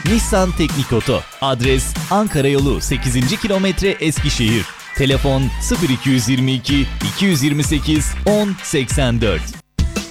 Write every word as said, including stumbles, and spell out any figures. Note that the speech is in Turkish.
Nissan Teknik Oto. Adres Ankara Yolu sekizinci kilometre Eskişehir. Telefon sıfır iki yüz yirmi iki iki yüz yirmi sekiz on seksen dört.